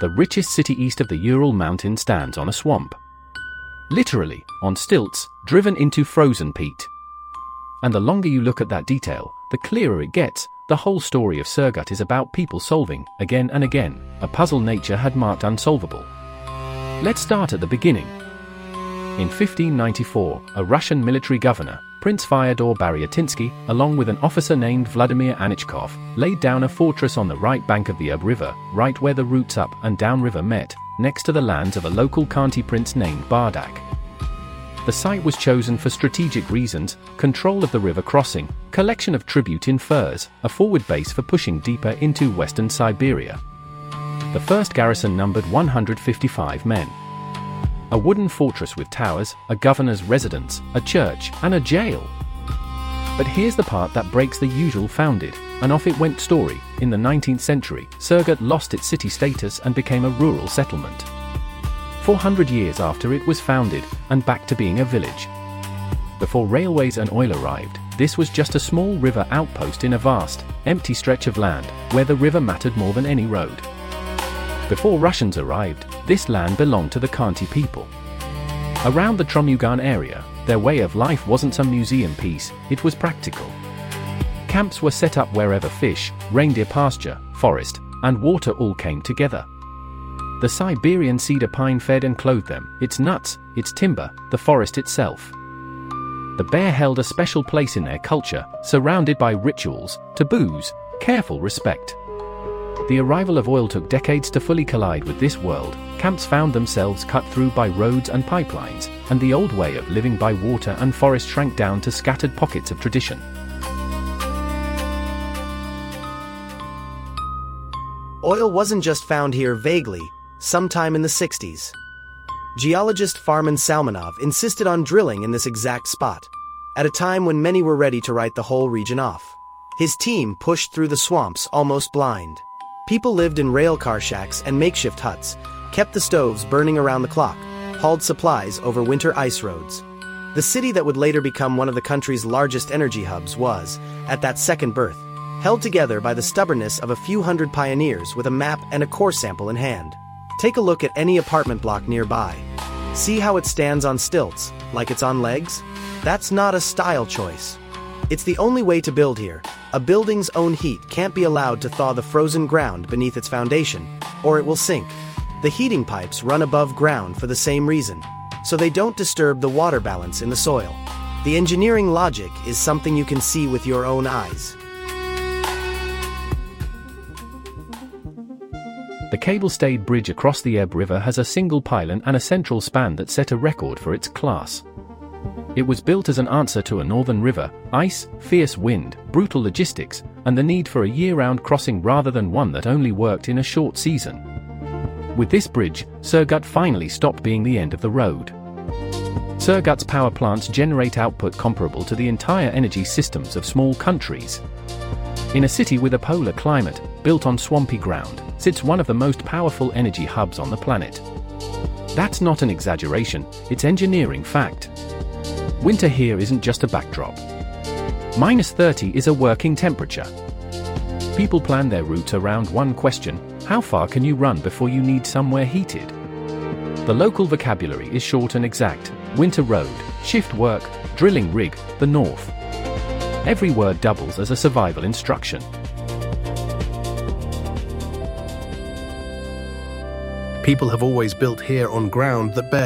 the richest city east of the Ural Mountain stands on a swamp. Literally, on stilts, driven into frozen peat. And the longer you look at that detail, the clearer it gets. The whole story of Surgut is about people solving, again and again, a puzzle nature had marked unsolvable. Let's start at the beginning. In 1594, a Russian military governor, Prince Fyodor Baryatinsky, along with an officer named Vladimir Anichkov, laid down a fortress on the right bank of the Ob River, right where the routes up and down river met, next to the lands of a local Khanty prince named Bardak. The site was chosen for strategic reasons: control of the river crossing, collection of tribute in furs, a forward base for pushing deeper into western Siberia. The first garrison numbered 155 men. A wooden fortress with towers, a governor's residence, a church, and a jail. But here's the part that breaks the usual founded, and off it went story. In the 19th century, Surgut lost its city status and became a rural settlement. 400 years after it was founded, and back to being a village. Before railways and oil arrived, this was just a small river outpost in a vast, empty stretch of land, where the river mattered more than any road. Before Russians arrived, this land belonged to the Khanty people. Around the Tromugan area, their way of life wasn't some museum piece, it was practical. Camps were set up wherever fish, reindeer pasture, forest, and water all came together. The Siberian cedar pine fed and clothed them, its nuts, its timber, the forest itself. The bear held a special place in their culture, surrounded by rituals, taboos, careful respect. The arrival of oil took decades to fully collide with this world. Camps found themselves cut through by roads and pipelines, and the old way of living by water and forest shrank down to scattered pockets of tradition. Oil wasn't just found here vaguely, sometime in the 60s. Geologist Farman Salmanov insisted on drilling in this exact spot, at a time when many were ready to write the whole region off. His team pushed through the swamps almost blind. People lived in railcar shacks and makeshift huts, kept the stoves burning around the clock, hauled supplies over winter ice roads. The city that would later become one of the country's largest energy hubs was, at that second birth, held together by the stubbornness of a few hundred pioneers with a map and a core sample in hand. Take a look at any apartment block nearby. See how it stands on stilts, like it's on legs? That's not a style choice. It's the only way to build here. A building's own heat can't be allowed to thaw the frozen ground beneath its foundation, or it will sink. The heating pipes run above ground for the same reason, so they don't disturb the water balance in the soil. The engineering logic is something you can see with your own eyes. The cable-stayed bridge across the Ob River has a single pylon and a central span that set a record for its class. It was built as an answer to a northern river, ice, fierce wind, brutal logistics, and the need for a year-round crossing rather than one that only worked in a short season. With this bridge, Surgut finally stopped being the end of the road. Surgut's power plants generate output comparable to the entire energy systems of small countries. In a city with a polar climate, built on swampy ground, sits one of the most powerful energy hubs on the planet. That's not an exaggeration, it's engineering fact. Winter here isn't just a backdrop. -30 is a working temperature. People plan their routes around one question: how far can you run before you need somewhere heated? The local vocabulary is short and exact: winter road, shift work, drilling rig, the north. Every word doubles as a survival instruction. People have always built here on ground that bears